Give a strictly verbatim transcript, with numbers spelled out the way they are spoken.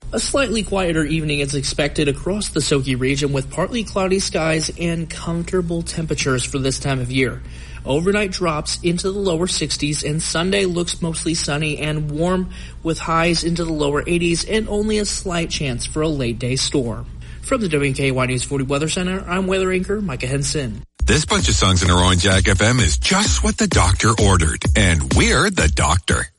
A slightly quieter evening is expected across the Soki region with partly cloudy skies and comfortable temperatures for this time of year. Overnight drops into the lower sixties and Sunday looks mostly sunny and warm with highs into the lower eighties and only a slight chance for a late day storm. From the W K Y News forty Weather Center, I'm weather anchor Micah Henson. This bunch of songs in our own Jack F M is just what the doctor ordered, and we're the doctor.